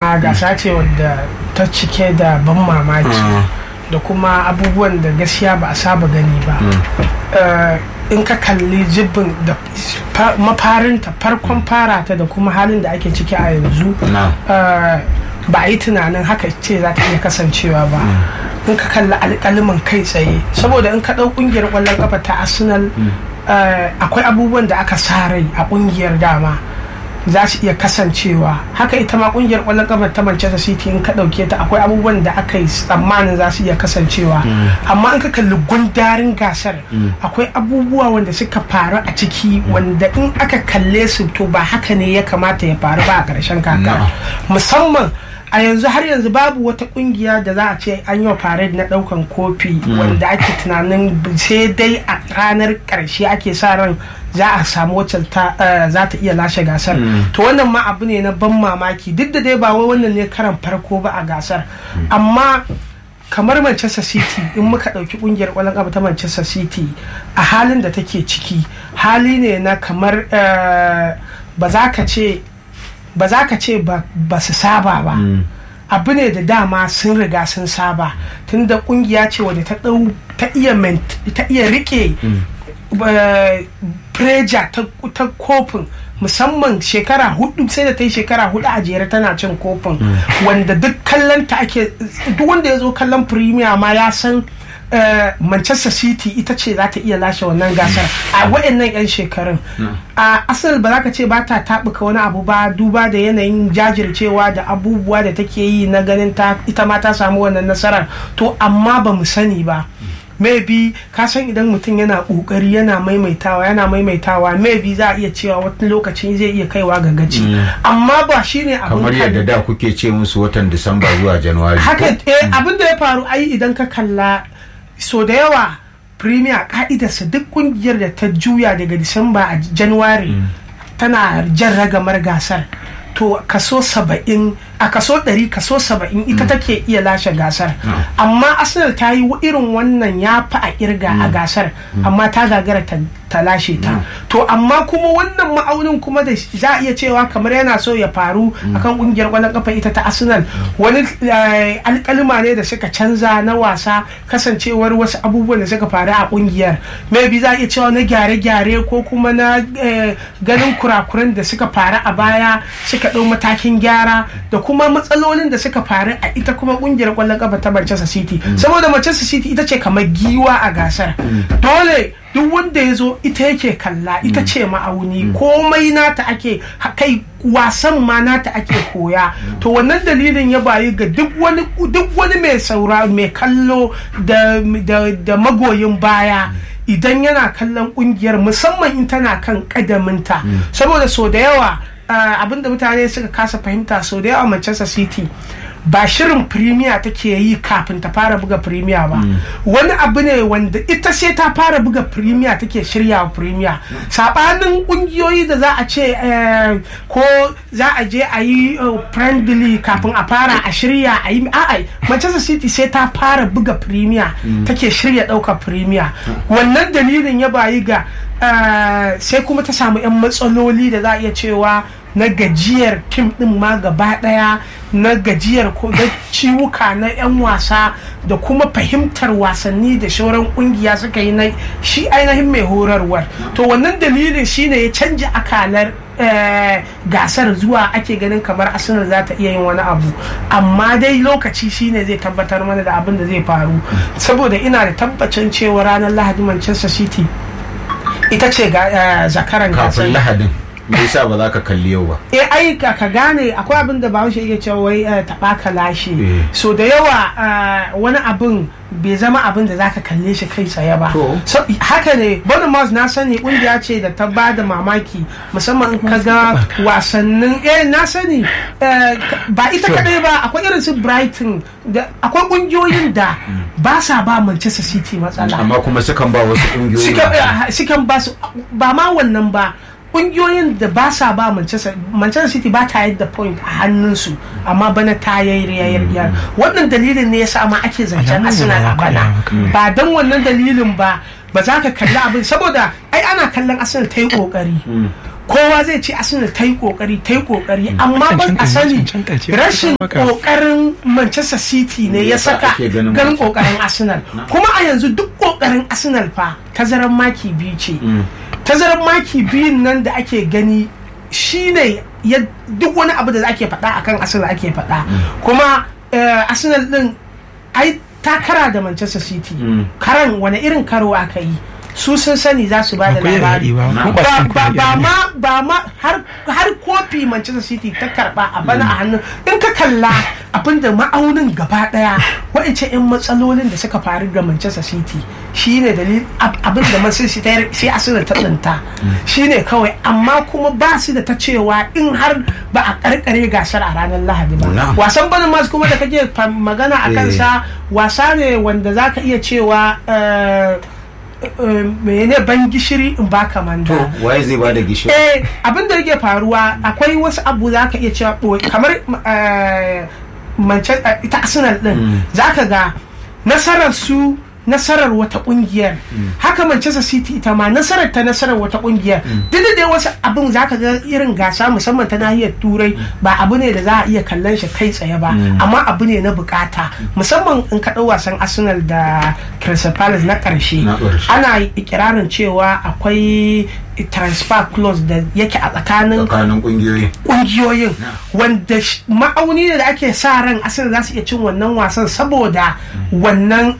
gasa ce wadda ta cike da ban mamaki da kuma abubuwan da gaskiya ba a saba gani ba. In ka kalli jibin da mafarinta farkon farata da kuma halin da ake ciki a yanzu ba a yi tunanin haka ce za ta iya kasancewa ba. In ka kalli alƙaliman kai tsaye saboda in ka ɗau ƙungiyar ƙwallon ƙafa ta Arsenal akwai abubuwan da aka sa rai a ƙungiyar dama za su iya kasancewa haka ita ma ƙungiyar ƙwallon ƙafa ta Manchester City in ka ɗauke ta akwai abubuwan da aka yi tsammanin za su iya kasancewa amma in ka kalli gundarin gasar akwai abubuwa wanda suka faru a ciki wanda in aka kalle su to ba haka ne ya kamata ya faru ba a ƙarshen kaka musamman a yanzu har yanzu babu wata kungiya da za a ce an yi parade na daukan kofi wanda ake tunanin sai dai a ranar karshe ake sa ran za a samu wacce za ta iya lashe gasar to wannan ma abu ne na ban mamaki duk da dai ba wai wannan ne karan farko ba a gasar amma kamar Manchester City in muka dauki kungiyar kwallon kafa ta Manchester City a halin da take ciki hali ne na kamar ba za ka ce ba su saba ba abu ne da dama sun riga sun saba tunda kungiya ce wadda ta iya rike pressure ta kofin musamman shekara hudu sai da ta yi shekara hudu a jere tana cin kofin wanda duk kallon ta ake duk wanda ya zo kallon premier ma ya san Manchester City ita ce za ta iya lashe wannan gasar a waɗannan 'yan shekarun a Arsenal ba za ka ce ba ta taɓuka wani abu ba duba da yanayin jajircewa da abubuwa da take yi na ganin ita ma ta samu wannan nasarar to amma ba mu sani ba maybe ka san idan mutum yana kokari yana maimaitawa maybe za a iya cewa wata lokacin zai iya kaiwa ga gaci amma ba shine abin kamar yadda da kuke ce musu watan Disamba zuwa January haka abin da ya faru ai idan ka kalla so da yawa premier ka'idarsa duk kungiyar da ta juya daga Disamba a January tana jan ragamar gasar to kaso 70 a kaso 100 kaso 70 ita take iya lashe gasar amma Arsenal ta yi irin wannan ya fi a kirga a gasar amma ta gagara ta lashe ta to amma kuma wannan ma'aunin kuma da za a iya cewa kamar yana so ya faru akan kungiyar kwallon kafa ita ta Arsenal wani alƙalima ne da suka canza na wasa kasancewar wasu abubuwan da suka faru a kungiyar maybe za a iya cewa na gyare-gyare ko kuma na ganin kurakuran da suka faru a baya suka ɗau matakin gyara da kuma matsalolin da suka faru a ita kuma kungiyar kwallon kafa ta Manchester City saboda Manchester City ita ce kamar giwa a gasar dole duk wanda ya zo ita yake kalla ita ce ma'auni komai nata ake kai wasan ma nata ake koya to wannan dalilin ya bayi ga duk wani mai saura mai kallo da magoyin baya idan yana kallon kungiyar musamman in tana kan kadaminta saboda so da yawa abinda mutane suka kasa fahimta so da yawa Manchester City ba shirin premier take yi kafin ta fara buga premier ba wani abu ne wanda ita sai ta fara buga premier take shirya wa premier sabanin kungiyoyi da za a ce ko za a je a yi friendly kafin a fara a shirya a yi Manchester City sai ta fara buga premier take shirya ɗaukar premier wannan dalilin ya bayi ga sai kuma ta samu 'yan matsaloli da za a iya cewa na gajiyar tim din ma gaba daya na gajiyar ko da ciwuka na 'yan wasa da kuma fahimtar wasanni da shauran kungiya suka yi na shi ainihin mai horarwar to wannan dalilin shine ya canja akalar gasar zuwa ake ganin kamar Arsenal za ta iya yin wani abu amma dai lokaci shine zai tabbatar mana da abin da zai faru saboda ina da tabbacin cewa ranar Lahadi Manchester City ita ce zakaran gasar kafin Lahadin me yasa ba za ka kalli yau ba ai ka gane akwai abin da Bahaushe yake cewa wai taba ka lashe so da yawa wani abin bai zama abin da zaka kalle shi kai tsaye ba haka ne Bournemouth na sani kungiya ce da ta bada mamaki musamman ka ga wasannin na sani ba ita kadai ba akwai irin su Brighton da akwai kungiyoyin da ba sa ba Manchester City matsala amma kuma sukan ba wasu kungiyoyi sukan ba su ba ma wannan ba kungiyoyin da ba sa ba Manchester City ba ta yadda point a hannunsu amma bana ta yayyar wannan dalilin ne yasa ma ake zancen Arsenal a bana ba dan wannan dalilin ba za ka kalli abin saboda ai ana kallon Arsenal ta yi kokari kowa zai ce Arsenal ta yi kokari amma ban a sani rashin kokarin Manchester City ne ya saka ganin kokarin Arsenal. Kuma a yanzu duk kokarin Arsenal fa tazaran maki biyu ce. Tazaran maki biyun nan da ake gani shine duk wani abu da ake faɗa akan Arsenal ake faɗa. Kuma Arsenal din ai takara da Manchester City karan wani irin karo aka yi su sun sani za su ba da labari ba ma har kofi Manchester City ta karba a bana a hannun in ka kalla abinda ma'aunin gaba daya wa'ance yan matsalolin da suka faru da Manchester City shine dalil abinda Manchester City sai Arsenal ta tsinta shine kawai amma kuma ba su da ta cewa in har ba a karkare gasar a ranar Lahadi ba wasan bana mas kuma da kake magana a kansa wasa ne wanda zaka iya cewa mene ban gishiri in ba kamanda to waye zai bada gishiri abin da yake faruwa akwai wasu abu zaka iya cewa kamar Manchester ita Arsenal din zaka ga nasarar wata kungiyar haka Manchester City ita ma nasarar wata kungiyar duk da wasu abin zaka ga irin gasa musamman ta nahiyar turai ba abu ne da za a iya kallon shi kai tsaye ba amma abu ne na bukata musamman in ka dau wasan Arsenal da Crystal Palace na karshe ana ikirarin cewa akwai transfer clause da yake a tsakanin kungiyoyin wanda ma'auni ne da ake sa ran Arsenal za su iya cin wannan wasan saboda wannan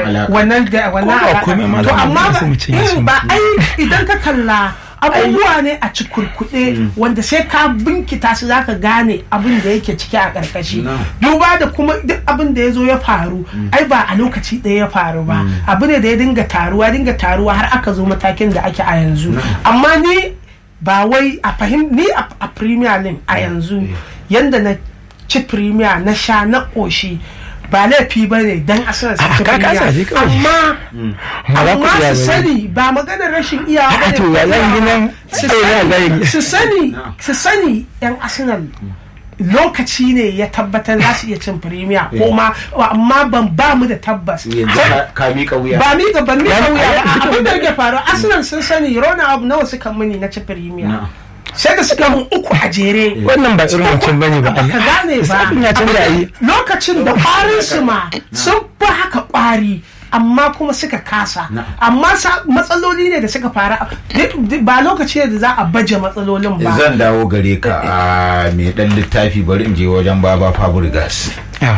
to amma ba ai idan ka kalla abubuwa ne a cikurkuɗe wanda sai ka binkita su zaka gane abin da yake ciki a ƙarƙashi duba da kuma duk abin da ya zo ya faru ai ba a lokaci ɗaya ya faru ba abu ne da ya dinga taruwa har aka zo matakin da ake a yanzu amma ni ba wai a Premier League a yanzu yanda na ci Premier na sha na ƙoshi ba laifi ba ne don Arsenal su ci amma su sani ba maganar rashin iyawa ba ne su sani yan Arsenal lokaci ne ya tabbatar za su iya cin Premier ko ma amma ba mu da tabbas ka miƙa wuya ba abin da yake faru Arsenal sun sani Ronaldo nawa suka muni na ci Premier sai da suka mun uku a jere wannan ba irin wancan bane ba ka gane ba lokacin da kwarin su ma sun fi haka kwari amma kuma suka kasa amma matsaloli ne da suka fara ba lokaci da za a baje matsalolin ba zan dawo gare ka a mai dan littafi bari in je wajen Baba Fabregas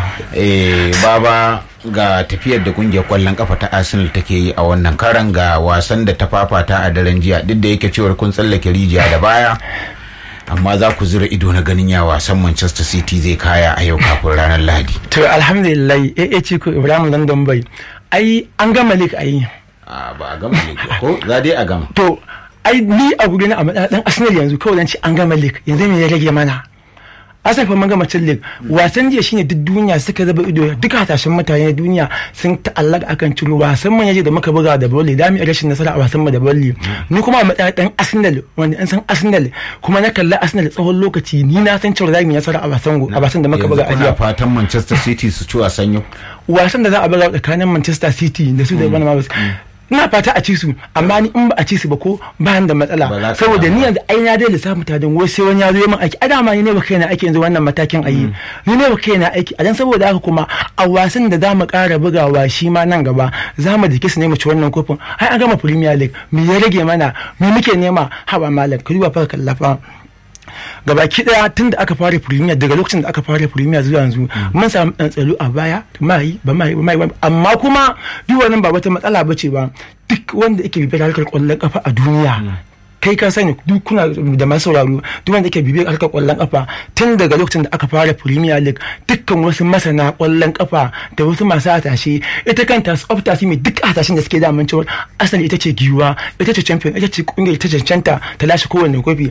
Baba ga tafiyar da kungiyar kwallon kafa ta Arsenal take yi a wannan karan ga wasan da ta fafata a daren jiya duk da yake cewar kun tsallake rijiya da baya amma za ku zura ido na ganin ya wasan Manchester City zai kaya a yau kafin ranar Lahadi to alhamdulillah ce ko Ibrahim London bai ai an gama league ai ba a gama league ko za dai a gama to ai ni a gurin a dan Arsenal yanzu kawai dan ci an gama league yanzu me ya rage mana Arsenal fa gama cin league wasan jiya shine duk duniya suka zaba ido duka hatashin mutane na duniya sun ta'allaka akan ciro wasan man yaje da muka buga da Burnley da mu rashin nasara a wasan mu da Burnley ni kuma a matsayin dan Arsenal wanda an san Arsenal kuma na kalla Arsenal tsawon lokaci ni na san cewa za mu yi nasara a wasan da muka buga a jiya fatan Manchester City su ci wasan yau wasan da za a buga tsakanin Manchester City da su da Bournemouth ina fata a ci su amma ni in ba a ci su ba ko ba da matsala saboda ni yanzu ai na dai lissafi ta don wai sai wani ya zo min aiki a dama ni ne ba kaina aiki yanzu wannan matakin ayi ni ne ba kaina aiki a dan saboda haka kuma a wasan da za mu ƙara bugawa shi ma nan gaba za mu dake su ne mu ci wannan kofin ai an gama Premier League me ya rage mana me muke nema haba malam ka duba fa kallafa gabaki daya tun da aka fara Premier daga lokacin da aka fara Premier zuwa yanzu mun samu dan tsaro a baya mai amma kuma duk wannan ba wata matsala bace ba duk wanda yake bibiyar harkar kwallon kafa a duniya kai ka sani duk kuna da masu sauraro duk wanda yake bibiyar harkar kwallon kafa tun daga lokacin da aka fara Premier League dukkan wasu masana kwallon kafa da wasu masu hasashe ita kanta tsafta su mai duk hasashen da suke da mun cewa asali ita ce giwa ita ce champion ita ce kungiyar ta cancanta ta lashe kowanne kofi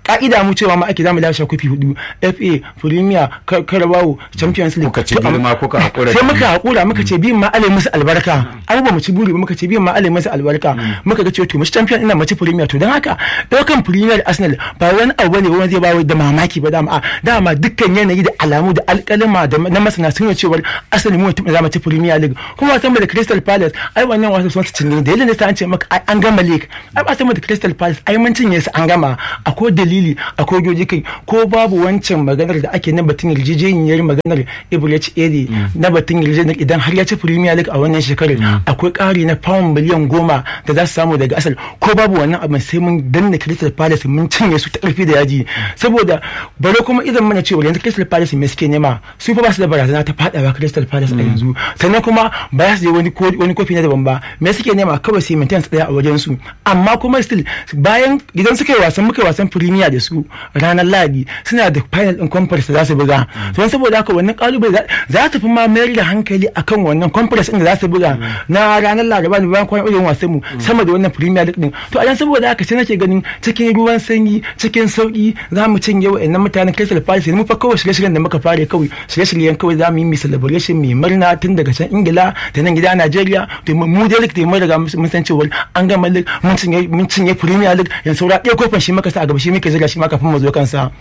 ka'ida mu cewa ma ake zamu lashe kofi 4 FA Premier Carabao Champions League kuka ci girma kuka hakura sai muka hakura muka ce biyan ma alai musu albarka ai ba mu ci buri muka ce biyan ma alai musu albarka muka ga cewa to mu ci champion ina mu ci Premier to dan haka daukan Premier Arsenal ba wani abu ne wani zai ba da mamaki ba dama dukkan yanayi da alamu da alƙalima da na masana sun yi cewa Arsenal mu mutum za mu ci Premier League kuma wasan da Crystal Palace ai wannan wasan sun ci ne da yadda sai an ce maka an gama league ai ba san da Crystal Palace ai mun cinye su an gama akwai dalili akwai joji kai ko babu wancan maganar da ake na batun yarjejeniyar maganar Ibrahim Edi na batun yarjejeniyar idan har ya ci Premier League a wannan shekarar akwai ƙari na pound miliyan 10 da za su samu daga Arsenal ko babu wannan abin sai mun danna Crystal Palace mun cinye su ta ƙarfi da yaji saboda bare kuma idan mana cewa yanzu Crystal Palace me suke nema su fa ba su da barazana ta fadawa Crystal Palace a yanzu sannan kuma ba su je wani kofi na daban ba me suke nema kawai sai maintenance daya a wajen su amma kuma still bayan idan suka yi wasan muka wasan Premier da su ranar Lahadi suna da final din conference za su buga to saboda haka wannan kalubale za su fi ma mayar da hankali akan wannan conference din da za su buga na ranar Laraba ne bayan kwana uku wasan mu sama da wannan Premier League din to a dan saboda haka sai nake ganin cikin ruwan sanyi cikin sauki za mu cinye wa'annan mutanen Crystal Palace mu fa kawai shirye-shiryen da muka fare kawai shirye-shiryen kawai za mu yi celebration mai murna tun daga can Ingila da nan gida Najeriya to mu da league mu daga mun san cewa an gama league mun cinye Premier League yanzu saura ɗaya kofin shi maka sa a gaba shi muke zira shi ma kafin mu zo kansa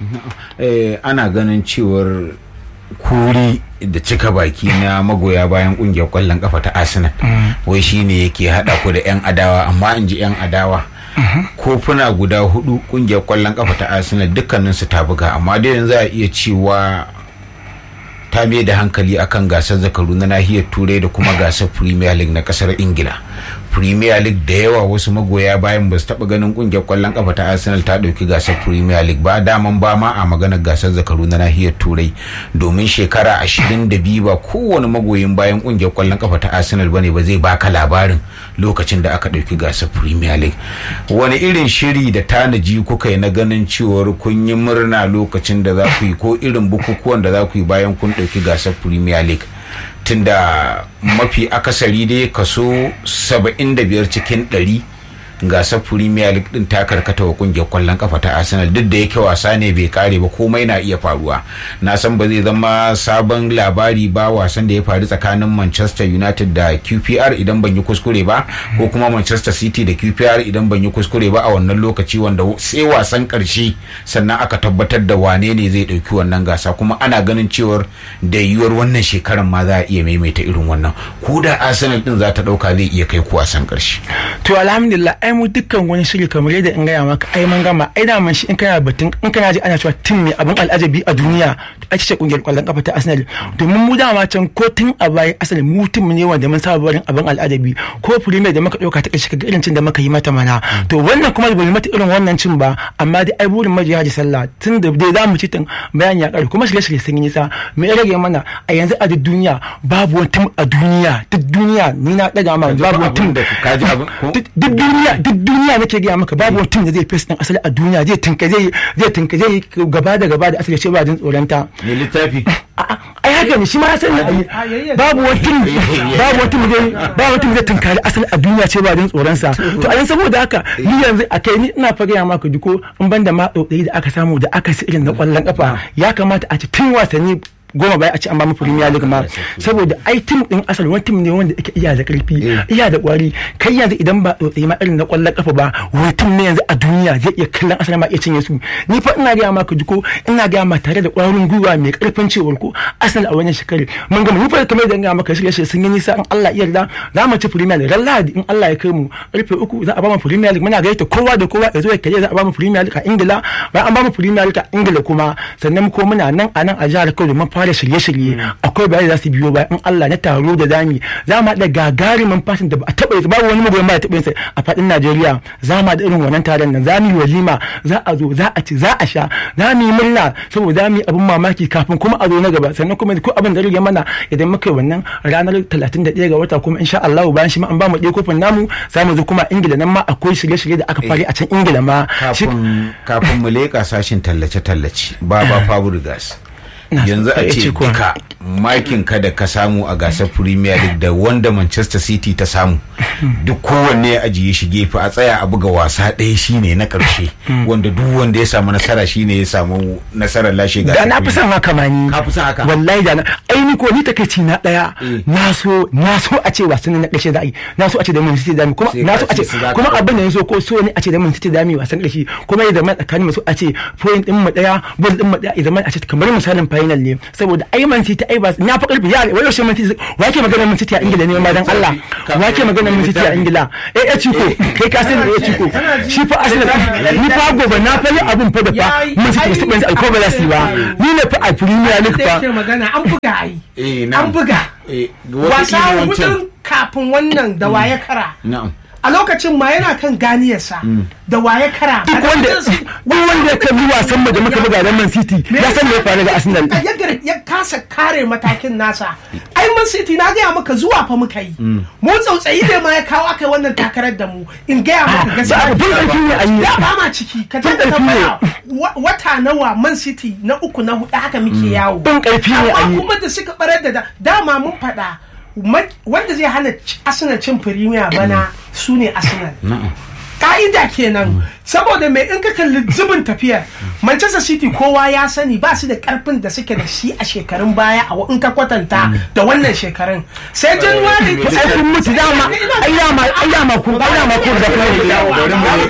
ana ganin cewar kuri da cika baki na magoya bayan kungiyar kwallon kafa ta Arsenal wai shine yake hada ku da yan adawa amma in ji yan adawa kofuna guda 4 kungiyar kwallon kafa ta Arsenal dukkanin su ta buga amma dai yanzu a iya cewa ta mai da hankali akan gasar zakaru na nahiyar turai da kuma gasar Premier League na kasar Ingila. Premier League da yawa wasu magoya bayan ba su taɓa ganin kungiyar kwallon kafa ta Arsenal ta ɗauki gasar Premier League ba daman ba ma a maganar gasar zakaru na nahiyar turai domin shekara 22 ba kowane magoyin bayan kungiyar kwallon kafa ta Arsenal bane ba zai baka labarin lokacin da aka ɗauki gasar Premier League. Wani irin shiri da tanaji kuka yi na ganin cewar kun yi murna lokacin da za ku yi ko irin bukukuwan da za ku yi bayan kun ɗauki gasar Premier League? Tunda mafi akasari dai kaso 75 cikin 100 gasar Premier League din ta karkata wa kungiyar kwallon kafa ta Arsenal duk da yake wasa ne bai kare ba komai na iya faruwa. Na san ba zai zama sabon labari ba wasan da ya faru tsakanin Manchester United da QPR idan ban yi kuskure ba ko kuma Manchester City da QPR idan ban yi kuskure ba a wannan lokaci wanda sai wasan karshe sannan aka tabbatar da wane ne zai dauki wannan gasa kuma ana ganin cewar da yiwuwar wannan shekaran ma za a iya maimaita irin wannan ko da Arsenal din za ta dauka zai iya kai ku wasan karshe. To alhamdulillah ai mu dukkan wani shiri kamar yadda in gaya maka ai mun gama ai da man shi in kana batun in kana ji ana cewa tim mai abin al'ajabi a duniya ake ce kungiyar kwallon kafa ta Arsenal domin mu dama can ko tun a baya Arsenal mu tim ne wanda mun saba barin abin al'ajabi ko Premier da muka dauka ta kashi ga irin cin da muka yi mata mana to wannan kuma bai mata irin wannan cin ba amma dai ai burin maji Haji Sallah tun da dai zamu ci tun bayani ya kare kuma shirye-shirye sun yi nisa me ya rage mana a yanzu a duk duniya babu wani tim a duniya duk duniya ni na daga ma babu wani tim da kaji abin duk duniya nake gaya maka babu wani tim da zai face din asali a duniya zai zai gaba da asali ce ba jin tsoronta ne littafi ai haka ne shi ma san babu wani tim zai tunkari asali a duniya ce ba jin tsoronsa to a yan saboda haka ni yanzu akai ni ina fa gaya maka duko in banda ma tsotsai da aka samu da aka si irin na kwallon kafa ya kamata a ci tun wasanni 10 bai a ci an ba mu Premier League ma saboda ai tim din asali wani tim ne wanda yake iya da karfi iya da kwari kai yanzu idan ba tsotsai ma irin na kwallon kafa ba wani tim ne yanzu a duniya zai iya kallon asali ma iya cinye su ni fa ina ga maka duko ina ga ma tare da kwarin gwiwa mai karfin cewar ko asali a wannan shekarar mun ga mu fa kamar da ga maka shirye sun yi nisa in Allah ya yarda za mu ci Premier League ran Lahadi in Allah ya kai mu karfe 3 za a ba mu Premier League muna gaita kowa da kowa ya zo ya kaje za a ba mu Premier League a Ingila bayan an ba mu Premier League a Ingila kuma sannan ko muna nan a jihar Kano mun fara shirye-shirye akwai bayani za su biyo bayan in Allah na taro da za mu da gagarumin fasin da ba a taɓa babu wani magoyan ba ya taɓa yin a faɗin Najeriya za mu da irin wannan taron nan za mu yi walima za a zo za a ci za a sha za mu yi murna saboda za mu yi abin mamaki kafin kuma a zo na gaba sannan kuma ko abin da rage mana idan muka yi wannan ranar 31 ga wata kuma insha Allah bayan shi ma an ba mu ɗaya kofin namu za mu zo kuma Ingila nan ma akwai shirye-shirye da aka fari a can Ingila ma kafin mu leƙa sashin tallace-tallace ba Fabregas yanzu a ce duka makin ka da ka samu a gasar Premier League da wanda Manchester City ta samu duk kowanne ya ajiye shi gefe a tsaya a buga wasa ɗaya shine na ƙarshe wanda duk wanda ya samu nasara shine ya samu nasarar lashe gasar. Da na fi son haka mani. Ka fi son haka? Wallahi da na aini ko ni takeici na daya na so a ce wasan na ƙarshe da ai na so a ce da Man City da mu kuma na so a ce kuma abin da yaso ko so ne a ce da Man City da mu wasan ƙarshe kuma ya zama tsakanin mu so a ce point din mu daya ball din mu daya ya zama a ce kamar misalin final ne saboda ai Man City ai ba na fa karfi ya wai shi Man City wake magana Man City a Ingila ne ma dan Allah wake magana Man City a Ingila Chiko kai ka sani Chiko shi fa Arsenal ni fa gobe na fa yi abun fa da fa Man City su ban alkoba za su ba ni ne fa a Premier League fa magana an buga ai an buga wasa hudun kafin wannan da waye kara a lokacin ma yana kan ganiyarsa da waye kara duk wanda ya kalli wasan da muka buga da Man City ya san me ya faru da Arsenal ya kasa kare matakin nasa ai Man City na gaya maka zuwa fa muka yi mu tsautsayi da ma ya kawo aka wannan takarar da mu in gaya maka gaskiya ya ba ma ciki ka tabbata wata nawa Man City na 3 na 4 haka muke yawo ban karfi ne a yi kuma da suka barar da dama mun faɗa wanda zai hana Arsenal cin Premier bana su ne Arsenal. Ka'ida kenan saboda mai in ka kalli zubin tafiyar Manchester City kowa ya sani ba su da karfin da suke da shi a shekarun baya a in ka kwatanta da wannan shekarun sai January kun mutu dama ai dama kun da